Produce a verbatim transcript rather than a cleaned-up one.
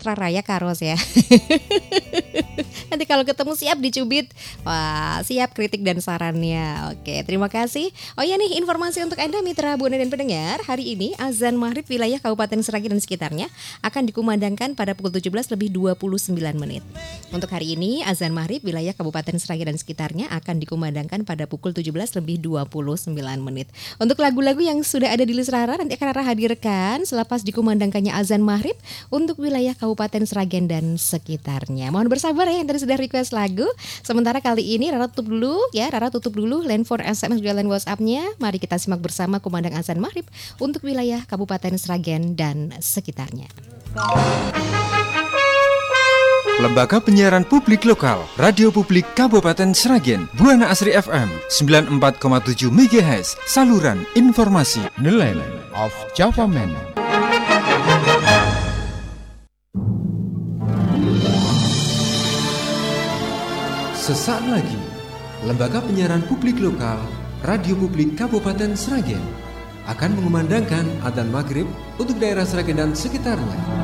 Sumatera Raya Karos ya. Nanti kalau ketemu siap dicubit. Wah, siap kritik dan sarannya. Oke, terima kasih. Oh ya nih, informasi untuk Anda mitra Buana dan pendengar. Hari ini azan maghrib wilayah Kabupaten Sragen dan sekitarnya akan dikumandangkan pada pukul tujuh belas lebih dua puluh sembilan menit. Untuk hari ini azan maghrib wilayah Kabupaten Sragen dan sekitarnya akan dikumandangkan pada pukul tujuh belas lebih dua puluh sembilan menit. Untuk lagu-lagu yang sudah ada di list Rara nanti akan Rara hadirkan selepas dikumandangkannya azan maghrib untuk wilayah Kabupaten Sragen dan sekitarnya. Mohon bersabar ya yang tadi sudah request lagu. Sementara kali ini Rara tutup dulu ya, Rara tutup dulu line for S M S dan line WhatsApp-nya. Mari kita simak bersama kumandang azan maghrib untuk wilayah Kabupaten Sragen dan sekitarnya. Lembaga Penyiaran Publik Lokal, Radio Publik Kabupaten Sragen, Buana Asri F M sembilan puluh empat koma tujuh megahertz, saluran informasi, The Land of Java Man. Sesaat lagi, Lembaga Penyiaran Publik Lokal, Radio Publik Kabupaten Sragen akan mengumandangkan adzan maghrib untuk daerah Sragen dan sekitarnya.